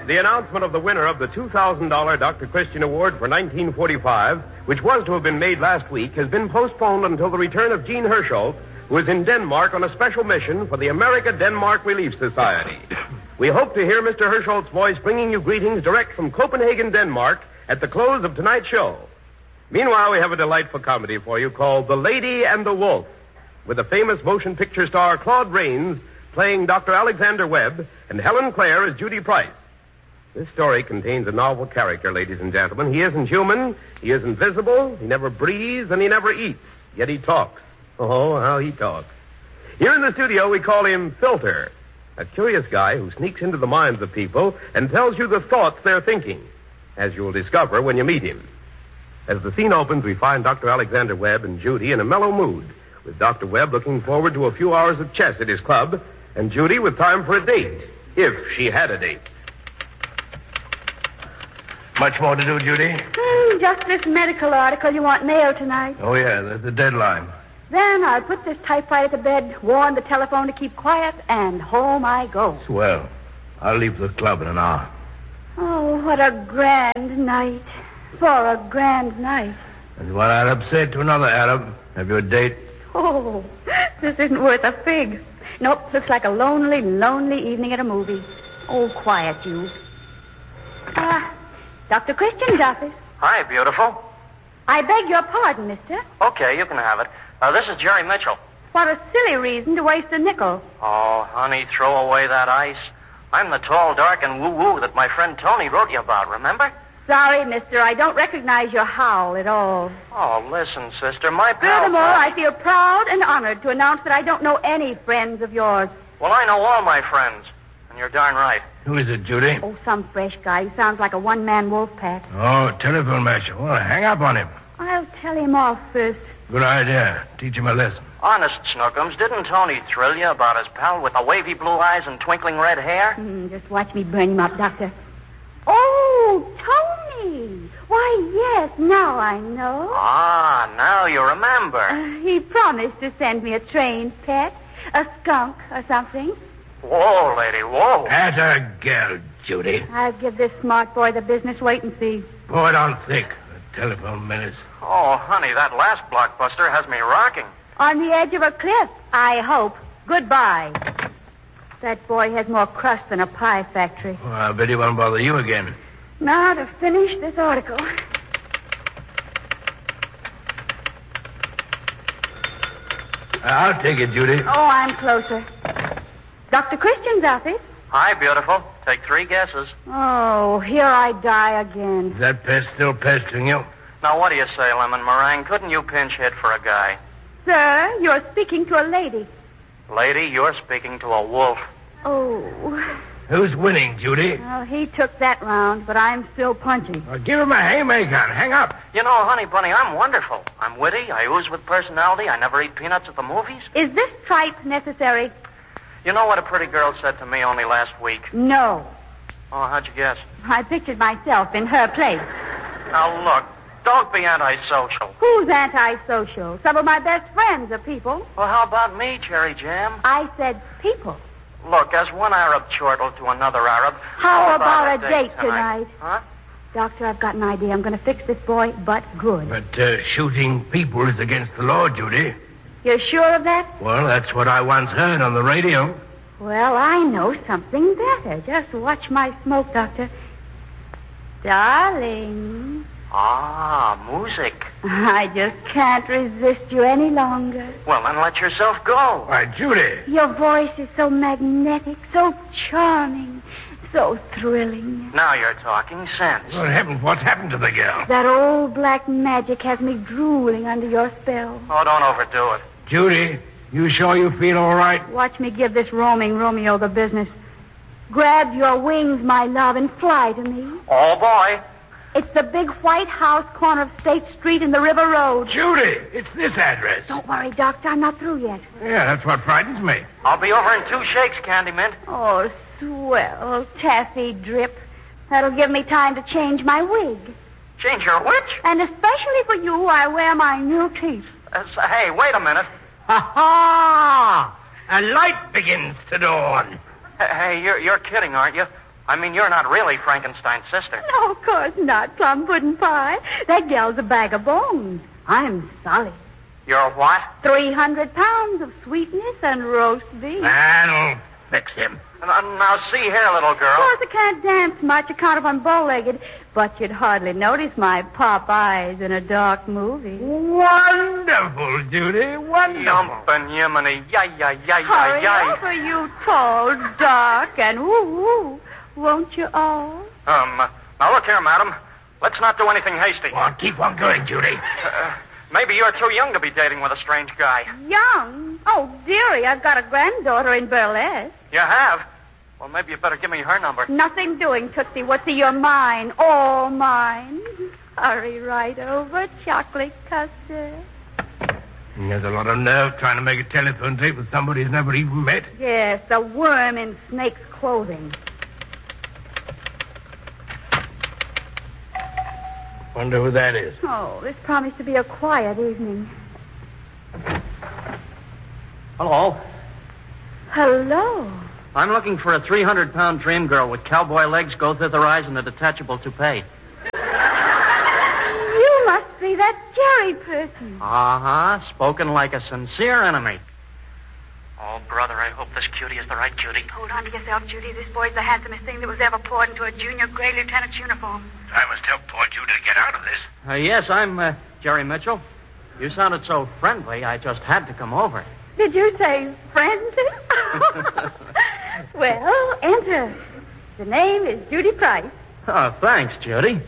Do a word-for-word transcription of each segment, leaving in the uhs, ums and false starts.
The announcement of the winner of the two thousand dollars Doctor Christian Award for nineteen forty-five, which was to have been made last week, has been postponed until the return of Gene Herschel, who is in Denmark on a special mission for the America-Denmark Relief Society. We hope to hear Mister Herschel's voice bringing you greetings direct from Copenhagen, Denmark, at the close of tonight's show. Meanwhile, we have a delightful comedy for you called The Lady and the Wolf, with the famous motion picture star Claude Rains playing Doctor Alexander Webb and Helen Clare as Judy Price. This story contains a novel character, ladies and gentlemen. He isn't human, he isn't visible, he never breathes, and he never eats. Yet he talks. Oh, how he talks. Here in the studio, we call him Filter, a curious guy who sneaks into the minds of people and tells you the thoughts they're thinking, as you'll discover when you meet him. As the scene opens, we find Doctor Alexander Webb and Judy in a mellow mood, with Doctor Webb looking forward to a few hours of chess at his club, and Judy with time for a date, if she had a date. Much more to do, Judy? Mm, just this medical article you want mailed tonight. Oh, yeah, there's the deadline. Then I'll put this typewriter to bed, warn the telephone to keep quiet, and home I go. Swell. I'll leave the club in an hour. Oh, what a grand night. For a grand night. That's what Arab said to another Arab. Have you a date? Oh, this isn't worth a fig. Nope, looks like a lonely, lonely evening at a movie. Oh, quiet, you. Ah, Doctor Christian's office. Hi, beautiful. I beg your pardon, mister. Okay, you can have it. Uh, this is Jerry Mitchell. What a silly reason to waste a nickel. Oh, honey, throw away that ice. I'm the tall, dark, and woo-woo that my friend Tony wrote you about, remember? Sorry, mister, I don't recognize your howl at all. Oh, listen, sister, my pal... Furthermore, I feel proud and honored to announce that I don't know any friends of yours. Well, I know all my friends, and you're darn right. Who is it, Judy? Oh, some fresh guy. He sounds like a one-man wolf pack. Oh, telephone match. Well, hang up on him. I'll tell him off first. Good idea. Teach him a lesson. Honest, Snookums, didn't Tony thrill you about his pal with the wavy blue eyes and twinkling red hair? Mm, just watch me burn him up, Doctor. Oh, Tony. Why, yes, now I know. Ah, now you remember. Uh, he promised to send me a trained pet, a skunk or something. Whoa, lady, whoa. At a girl, Judy. I'll give this smart boy the business. Wait and see. Pour it on thick. The telephone menace. Oh, honey, that last blockbuster has me rocking. On the edge of a cliff, I hope. Goodbye. That boy has more crust than a pie factory. Well, I bet he won't bother you again. Now to finish this article. I'll take it, Judy. Oh, I'm closer. Doctor Christian's office. Hi, beautiful. Take three guesses. Oh, here I die again. Is that pest still pestering you? Now, what do you say, Lemon Meringue? Couldn't you pinch hit for a guy? Sir, you're speaking to a lady. Lady, you're speaking to a wolf. Oh. Who's winning, Judy? Well, he took that round, but I'm still punching. Well, give him a haymaker and hang up. You know, honey bunny, I'm wonderful. I'm witty. I ooze with personality. I never eat peanuts at the movies. Is this tripe necessary? You know what a pretty girl said to me only last week? No. Oh, how'd you guess? I pictured myself in her place. Now, look, don't be antisocial. Who's antisocial? Some of my best friends are people. Well, how about me, Cherry Jam? I said people. Look, as one Arab chortle to another Arab... How, how about, about a date, date tonight? tonight? Huh? Doctor, I've got an idea. I'm going to fix this boy, but good. But uh, shooting people is against the law, Judy. You're sure of that? Well, that's what I once heard on the radio. Well, I know something better. Just watch my smoke, Doctor. Darling. Ah, music. I just can't resist you any longer. Well, then let yourself go. Why, Judy. Your voice is so magnetic, so charming, so thrilling. Now you're talking sense. What happened? What's happened to the girl? That old black magic has me drooling under your spell. Oh, don't overdo it. Judy, you sure you feel all right? Watch me give this roaming Romeo the business. Grab your wings, my love, and fly to me. Oh, boy. It's the big white house, corner of State Street and the River Road. Judy, it's this address. Don't worry, Doctor. I'm not through yet. Yeah, that's what frightens me. I'll be over in two shakes, Candy Mint. Oh, swell taffy drip. That'll give me time to change my wig. Change your which? And especially for you, I wear my new teeth. Uh, hey, wait a minute. Ha ha! A light begins to dawn. Hey, you're, you're kidding, aren't you? I mean, you're not really Frankenstein's sister. No, of course not, plum pudding pie. That gal's a bag of bones. I'm solid. You're what? Three hundred pounds of sweetness and roast beef. That'll fix him. Now, now see here, little Of girl. course, I can't dance much account of I'm bow-legged, but you'd hardly notice my pop eyes in a dark movie. Wonderful, Judy. Wonderful. Yumpin' Yiminy. Yay, yay, yay, Hurry yay, over, you tall, dark, and woo-woo. Won't you all? Um, now look here, madam. Let's not do anything hasty. Come on, keep on going, Judy. Uh, maybe you're too young to be dating with a strange guy. Young? Oh, dearie, I've got a granddaughter in burlesque. You have? Well, maybe you better give me her number. Nothing doing, Tootsie Wootsy. You're mine. All mine. Hurry right over, chocolate custard. There's a lot of nerve trying to make a telephone tape with somebody he's never even met. Yes, a worm in snake's clothing. Wonder who that is. Oh, this promised to be a quiet evening. Hello. Hello. I'm looking for a three hundred pound dream girl with cowboy legs, gold thither eyes, and a detachable toupee. You must be that Jerry person. Uh-huh. Spoken like a sincere enemy. Oh, brother, I hope this cutie is the right cutie. Hold on to yourself, Judy. This boy's the handsomest thing that was ever poured into a junior gray lieutenant's uniform. I must help poor Judy to get out of this. Uh, yes, I'm uh, Jerry Mitchell. You sounded so friendly, I just had to come over. Did you say friendly? Well, enter. The name is Judy Price. Oh, thanks, Judy.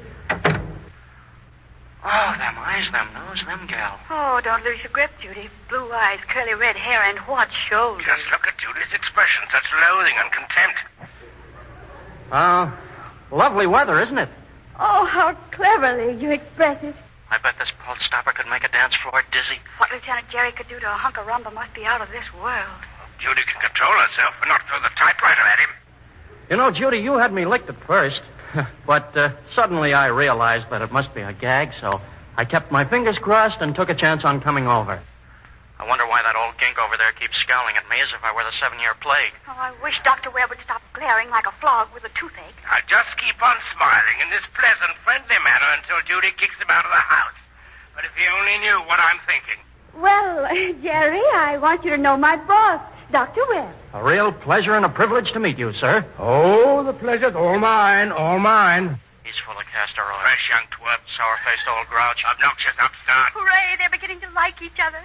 Oh, them eyes, them nose, them gal. Oh, don't lose your grip, Judy. Blue eyes, curly red hair, and what shoulders. Just look at Judy's expression. Such loathing and contempt. Uh, lovely weather, isn't it? Oh, how cleverly you express it. I bet this pulse stopper could make a dance floor dizzy. What Lieutenant Jerry could do to a hunk of rumba must be out of this world. Judy can control herself and not throw the typewriter at him. You know, Judy, you had me licked at first. But uh, suddenly I realized that it must be a gag, so I kept my fingers crossed and took a chance on coming over. I wonder why that old gink over there keeps scowling at me as if I were the seven-year plague. Oh, I wish Doctor Webb would stop glaring like a frog with a toothache. I'll just keep on smiling in this pleasant, friendly manner until Judy kicks him out of the house. But if he only knew what I'm thinking. Well, Jerry, I want you to know my boss, Doctor Webb. A real pleasure and a privilege to meet you, sir. Oh, the pleasure's all mine, all mine. He's full of castor oil. Fresh young twerp. Sour-faced old grouch. Obnoxious upstart. Hooray, they're beginning to like each other.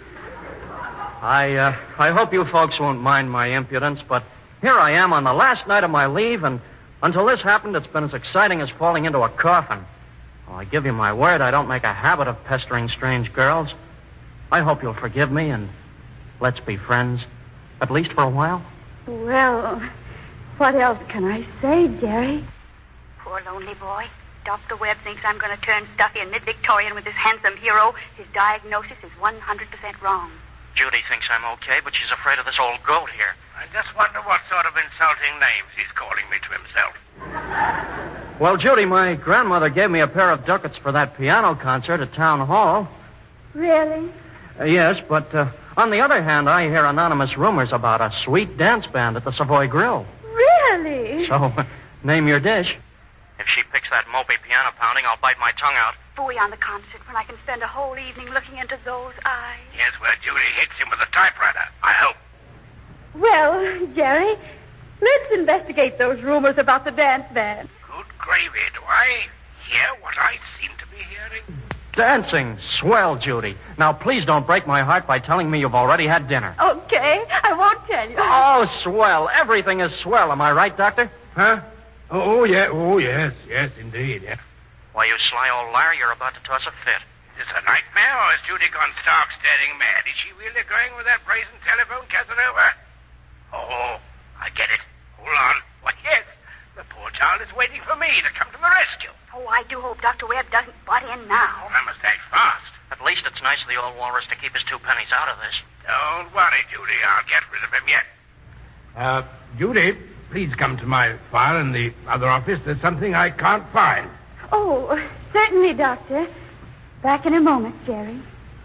I, uh, I hope you folks won't mind my impudence, but here I am on the last night of my leave, and until this happened, it's been as exciting as falling into a coffin. Well, I give you my word, I don't make a habit of pestering strange girls. I hope you'll forgive me, and let's be friends, at least for a while. Well, what else can I say, Jerry? Poor lonely boy. Doctor Webb thinks I'm going to turn stuffy and mid-Victorian with this handsome hero. His diagnosis is one hundred percent wrong. Judy thinks I'm okay, but she's afraid of this old goat here. I just wonder what sort of insulting names he's calling me to himself. Well, Judy, my grandmother gave me a pair of ducats for that piano concert at Town Hall. Really? Uh, yes, but uh, on the other hand, I hear anonymous rumors about a sweet dance band at the Savoy Grill. Really? So, uh, name your dish. If she picks that mopey piano pounding, I'll bite my tongue out. Fooey on the concert when I can spend a whole evening looking into those eyes. Here's where Judy hits him with a typewriter, I hope. Well, Jerry, let's investigate those rumors about the dance band. Good gravy. Do I hear what I seem to be hearing? Dancing. Swell, Judy. Now, please don't break my heart by telling me you've already had dinner. Okay, I won't tell you. Oh, swell. Everything is swell. Am I right, Doctor? Huh? Oh, oh yeah. Oh, yes. Yes, indeed. Yeah. Why, you sly old liar, you're about to toss a fit. Is this a nightmare, or has Judy gone stark staring mad? Is she really going with that brazen telephone Casanova? Oh, I get it. Hold on. Why, yes. The poor child is waiting for me to come to the rescue. Oh, I do hope Doctor Webb doesn't butt in now. I must act fast. At least it's nice of the old walrus to keep his two pennies out of this. Don't worry, Judy. I'll get rid of him yet. Uh, Judy, please come to my file in the other office. There's something I can't find. Oh, certainly, Doctor. Back in a moment, Jerry.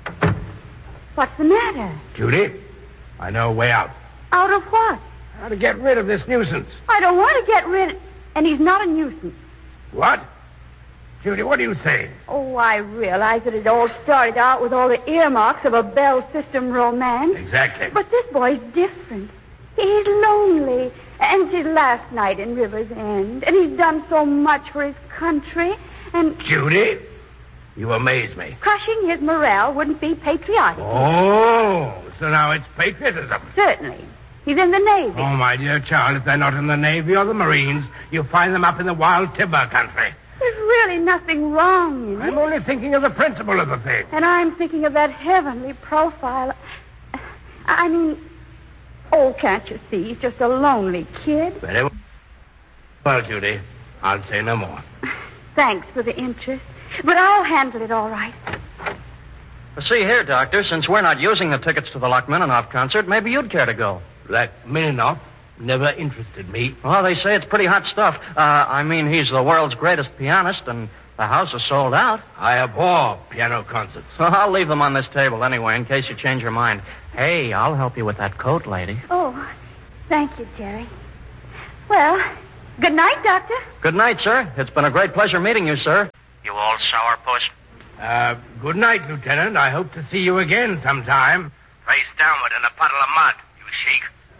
What's the matter? Judy, I know a way out. Out of what? How to get rid of this nuisance. I don't want to get rid... and he's not a nuisance. What? Judy, what are you saying? Oh, I realize that it all started out with all the earmarks of a Bell System romance. Exactly. But this boy's different. He's lonely. And it's his last night in River's End. And he's done so much for his country. And Judy, you amaze me. crushing his morale wouldn't be patriotic. Oh, so now it's patriotism. Certainly. He's in the Navy. Oh, my dear child, if they're not in the Navy or the Marines, you find them up in the wild timber country. There's really nothing wrong in it. I'm only thinking of the principle of the thing. And I'm thinking of that heavenly profile. I mean, oh, can't you see? He's just a lonely kid. Very well. Well, Judy, I'll say no more. Thanks for the interest. But I'll handle it all right. Well, see here, Doctor, since we're not using the tickets to the Rachmaninoff concert, maybe you'd care to go. Rachmaninoff never interested me. Well, they say it's pretty hot stuff. Uh, I mean, he's the world's greatest pianist, and the house is sold out. I abhor piano concerts. Well, I'll leave them on this table anyway, in case you change your mind. Hey, I'll help you with that coat, lady. Oh, thank you, Jerry. Well, good night, Doctor. Good night, sir. It's been a great pleasure meeting you, sir. You old sourpuss. Uh, good night, Lieutenant. I hope to see you again sometime. Face downward in a puddle of mud, you sheik.